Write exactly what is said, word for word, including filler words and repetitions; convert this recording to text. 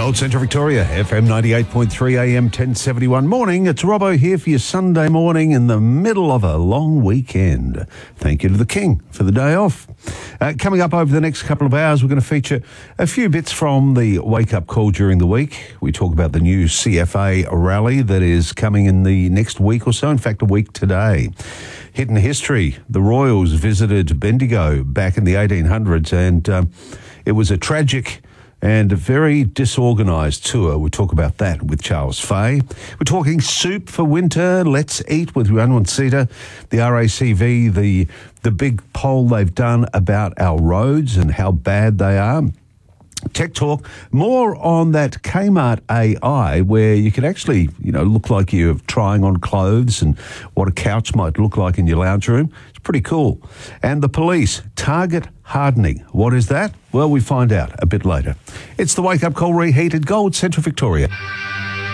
Gold Central Victoria, F M ninety-eight point three, A M ten seventy-one. Morning, it's Robbo here for your Sunday morning in the middle of a long weekend. Thank you to the King for the day off. Uh, coming up over the next couple of hours, we're going to feature a few bits from the wake-up call during the week. We talk about the new C F A rally that is coming in the next week or so, in fact, a week today. Hidden history, the Royals visited Bendigo back in the eighteen hundreds, and um, it was a tragic and a very disorganised tour. We'll talk about that with Charles Fay. We're talking soup for winter. Let's eat with Ranwan Sita, the R A C V, the the big poll they've done about our roads and how bad they are. Tech Talk, more on that Kmart A I, where you can actually, you know, look like you're trying on clothes and what a couch might look like in your lounge room. It's pretty cool. And the police, target hardening. What is that? Well, we find out a bit later. It's the Wake Up Call Reheated Gold Central Victoria.